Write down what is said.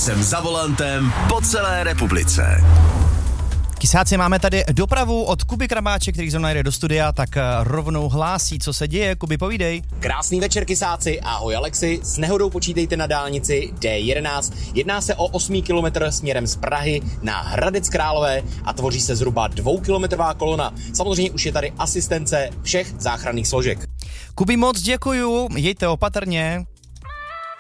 Jsem za volantem po celé republice. Kysáci, máme tady dopravu od Kuby Krabáče, který zrovna jde do studia, tak rovnou hlásí, co se děje. Kuby, povídej. Krásný večer, Kysáci, ahoj Alexi. S nehodou počítejte na dálnici D11. Jedná se o 8 kilometr směrem z Prahy na Hradec Králové a tvoří se zhruba 2kilometrová kolona. Samozřejmě už je tady asistence všech záchranných složek. Kuby, moc děkuju, jejte opatrně.